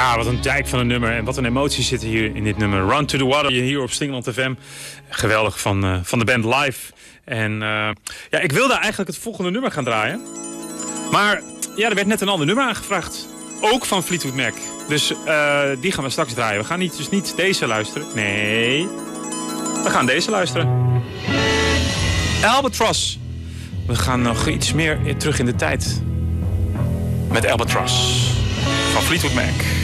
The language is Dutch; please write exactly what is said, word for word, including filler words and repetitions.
Ja, wat een dijk van een nummer en wat een emotie zit hier in dit nummer. Run to the Water, hier op Stingland F M. Geweldig van, uh, van de band live. En uh, ja, ik wilde eigenlijk het volgende nummer gaan draaien. Maar ja, er werd net een ander nummer aangevraagd. Ook van Fleetwood Mac. Dus uh, die gaan we straks draaien. We gaan niet, dus niet deze luisteren. Nee, we gaan deze luisteren. Albatross. We gaan nog iets meer terug in de tijd. Met Albatross van Fleetwood Mac.